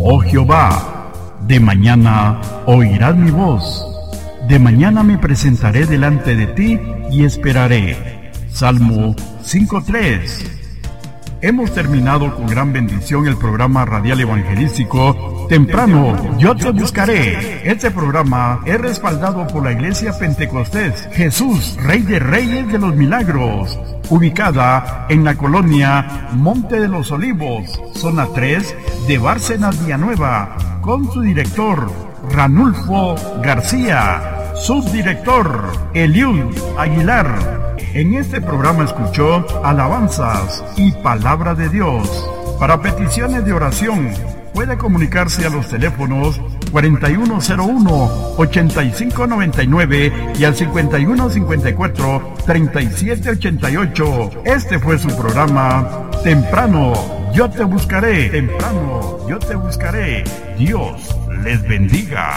Oh Jehová, de mañana oirás mi voz. De mañana me presentaré delante de ti y esperaré. Salmo 5:3. Hemos terminado con gran bendición el programa radial evangelístico Temprano Yo Te Buscaré. Este programa es respaldado por la Iglesia Pentecostés Jesús, Rey de Reyes de los Milagros, ubicada en la colonia Monte de los Olivos, zona 3 de Bárcenas, Villanueva, con su director Ranulfo García, subdirector Eliud Aguilar. En este programa escuchó alabanzas y palabra de Dios. Para peticiones de oración, puede comunicarse a los teléfonos 4101-8599 y al 5154-3788. Este fue su programa Temprano Yo Te Buscaré. Temprano Yo Te Buscaré. Dios les bendiga.